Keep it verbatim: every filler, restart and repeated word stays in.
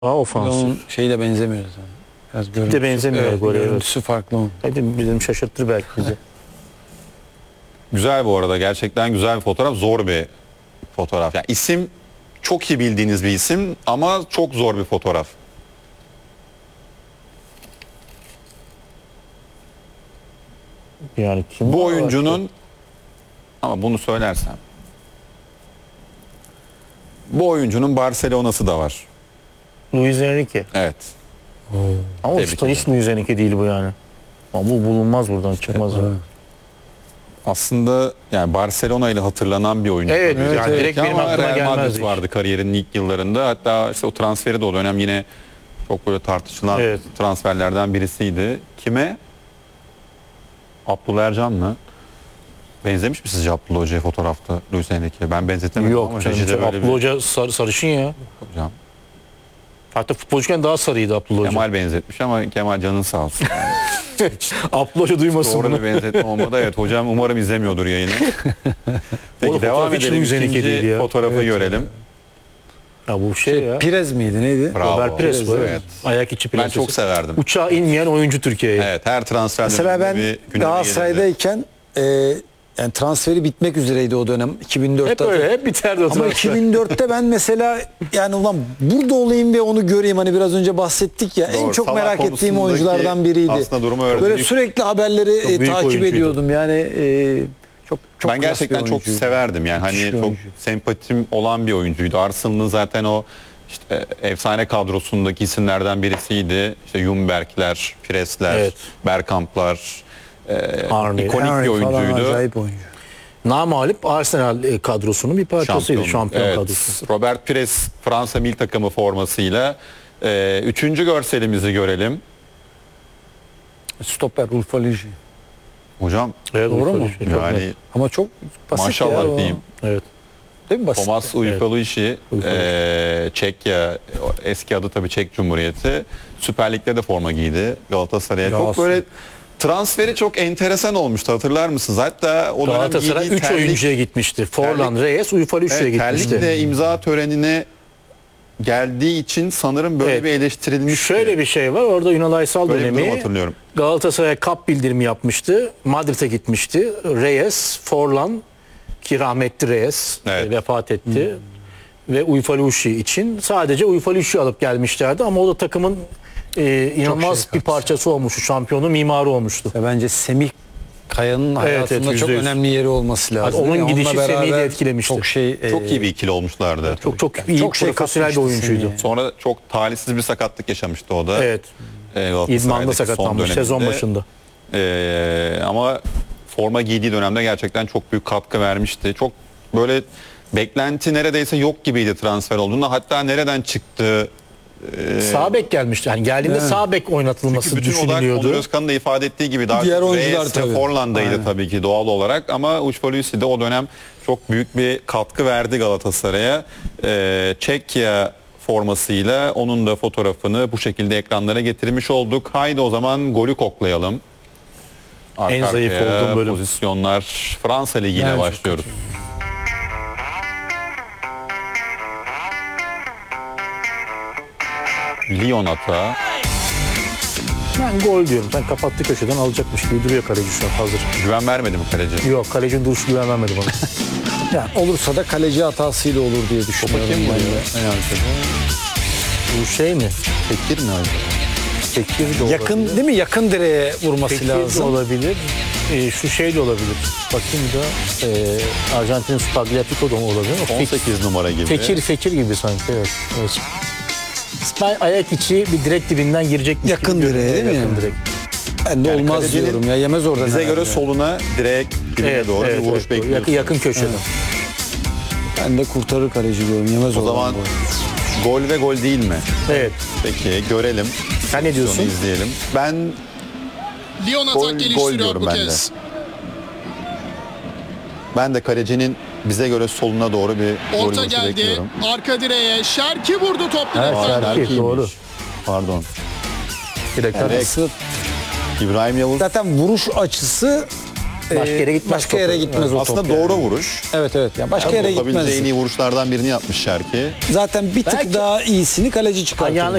Daha ofansif. Onun şeyle benzemiyor zaten. Biraz görüntüsü, de benzemiyor evet, gole, evet. görüntüsü farklı onun. Hadi bizim şaşırtır belki bizi. Güzel bu arada. Gerçekten güzel bir fotoğraf. Zor bir fotoğraf. Yani isim çok iyi bildiğiniz bir isim ama çok zor bir fotoğraf. Yani kim Bu var oyuncunun ama bunu söylersem bu oyuncunun Barcelona'sı da var. Luis Enrique. Evet. Ama Tebrik usta hiç Luis Enrique değil bu yani. Ama bu bulunmaz buradan çıkmaz. Evet. yani. Aslında yani Barcelona ile hatırlanan bir oyuncu. Evet, tabii. yani direkt benim Ama aklıma Real gelmezdi Madrid hiç. vardı kariyerinin ilk yıllarında. Hatta işte o transferi de o dönem yine çok böyle tartışılan Evet. transferlerden birisiydi. Kime? Abdullah Ercan mı? Benzemiş mi sizce Abdullah Hoca'ya fotoğrafta Luis Enrique'ye? Ben benzetemedim ama Yok canım. Reji'de böyle Abdullah bir Hoca sar, sarışın ya. hocam. Hatta futbolcuken daha sarıydı Abdullah Hoca. Kemal benzetmiş ama Kemal canın sağ olsun. Abdullah Hoca duymasın Doğru bunu. bir benzetme olmadı. Evet hocam umarım izlemiyordur yayını. Peki Oğlum, devam fotoğraf hiç edelim. Luis Enrique değil İkinci ya. fotoğrafı Evet. görelim. Ya bu şey ya. Pirez miydi neydi? Bravo. Robert Pires bu. Evet. Evet. Ayak içi Ben prensesi. çok severdim. Uçağa inmeyen oyuncu Türkiye'ye. Evet, her transfer Mesela ben döneminde bir gündeme Galatasaray'dayken e, yani transferi bitmek üzereydi o dönem iki bin dörtte. Hep öyle, hep biterdi o Ama transfer. iki bin dörtte ben mesela yani ulan burada olayım ve onu göreyim, hani biraz önce bahsettik ya, en Doğru. çok Salah merak ettiğim konusundaki oyunculardan biriydi. aslında durumu öyle. Böyle Büyük- sürekli haberleri e, büyük takip oyuncuydu. ediyordum yani e, çok çok Ben klas gerçekten bir çok oyuncuydu. severdim yani Müthiş hani bir çok oyuncu. sempatim olan bir oyuncuydu. Arsenal'ın zaten o işte efsane kadrosundaki isimlerden birisiydi. İşte Ljungberg'ler, Pires'ler, Evet. Bergkamp'lar, e, Arne, ikonik Henry bir falan oyuncuydu. acayip oyuncu. Namağlup Arsenal e, kadrosunun bir parçasıydı. Şampiyon Evet, kadrosu. Robert Pires Fransa milli takımı formasıyla. E, üçüncü görselimizi görelim. Stoper Ulf Aliji. Hocam Evet, Doğru Urfa mu? düşüyor. Çok net. yani Ama çok basit maşallah ya o. diyeyim. Evet. Değil mi basit? Thomas Ujfaluji, Ujfaluji. e, Çekya, o eski adı tabii Çek Cumhuriyeti. Süper Lig'de de forma giydi Galatasaray'a. Çok Galatasaray. böyle transferi çok enteresan olmuştu, hatırlar mısınız? Hatta o dönem Galatasaray giydiği üç terlik- oyuncuya gitmişti. Forlan, terlik- Reyes, Uyfalı üçlüye Evet, gitmişti. terlikle imza törenine geldiği için sanırım böyle Evet. bir eleştirilmiş. Şöyle bir şey var. Orada Ünal Aysal Böyle bir durum dönemi hatırlıyorum. Galatasaray'a kap bildirimi yapmıştı. Madrid'e gitmişti. Reyes, Forlan ki rahmetli Reyes Evet. e, vefat etti. Ve Uyfalushi için sadece Uyfalushi alıp gelmişlerdi ama o da takımın e, inanılmaz şey bir parçası olmuştu. Şampiyonun mimarı olmuştu. Ve bence Semih Kaya'nın Evet, hayatında evet, çok yüzde yüz. önemli yeri olması lazım. onun Yani onunla gidişi Semih'i de beraber etkilemişti. Çok şey Çok e, iyi bir ikili olmuşlardı. Çok çok iyi çok şey profesyonel bir katmıştı oyuncuydu. Semih'e. Sonra çok talihsiz bir sakatlık yaşamıştı o da. Evet. E, Galatasaray'daki İdmanda son sakatlanmış döneminde. sezon başında. Ee, ama forma giydiği dönemde gerçekten çok büyük katkı vermişti. Çok böyle beklenti neredeyse yok gibiydi transfer olduğunda. Hatta nereden çıktı? E, Sağ bek gelmişti. Yani geldiğinde Evet. sağ bek oynatılması bütün odak düşünülüyordu. Onur Özkan'ın da ifade ettiği gibi daha Diğer çok oyuncular Reyes ve tabii. Forlan'daydı Aynen. tabii ki doğal olarak. Ama Ujfaluji de o dönem çok büyük bir katkı verdi Galatasaray'a. Ee, Çekya formasıyla onun da fotoğrafını bu şekilde ekranlara getirmiş olduk. Haydi o zaman golü koklayalım. Arka En zayıf arkaya olduğum bölüm. pozisyonlar. Fransa Ligi'ne Yani çok başlıyoruz. Lyon hata. Ben gol diyorum. Sen kapattı köşeden alacakmış gibi duruyor kaleci şu an hazır. Güven vermedi mi kaleci? Yok, kalecinin duruşu güven vermedi bana. yani olursa da kaleci hatasıyla olur diye düşünüyorum. Kim ben vuruyor? de. En arkada. Bu şey mi? Tekir mi acaba? Tekir de olabilir. Yakın değil mi? Yakın direğe vurması Tekir de lazım. olabilir. Ee, şu şey de olabilir. Bakayım da e, Arjantin'in Spagliatico da mı olabilir? O on sekiz numara gibi. Fekir Fekir gibi sanki, evet. evet. Ben ayak içi bir direk dibinden girecekmiş Yakın gibi direğe görünüyor. değil mi? Yakın direk. Ben de Yani olmaz kalecinin diyorum ya. Yemez oradan. Bize herhalde. göre soluna direkt dibine Evet, doğru evet, bir vuruş evet. bekliyoruz. Yakın, yakın köşeden. Ben de kurtarır kaleci diyorum. Yemez O oradan zaman gol. gol ve gol değil mi? Evet. Peki görelim. Sen ne diyorsun? Onu izleyelim. Ben Lyon Gol- atak gol geliştiriyor diyorum bu ben de. kez. ben de kalecinin bize göre soluna doğru bir gol Orta vuruşu geldi. bekliyorum. Arka direğe Şerki vurdu top Evet, direkten. Şerki. Erkeğiymiş. doğru. Pardon. Direkten. Evet. Nasıl? İbrahim Yavuz. Zaten vuruş açısı Başka yere gitmez Başka yere topu. gitmez o top. Aslında yani. doğru vuruş. Evet evet. Yani başka Yani yere yapabileceği gitmez. en iyi vuruşlardan birini yapmış Şerki. Zaten bir tık Belki- daha iyisini kaleci çıkartıyor. Ayağını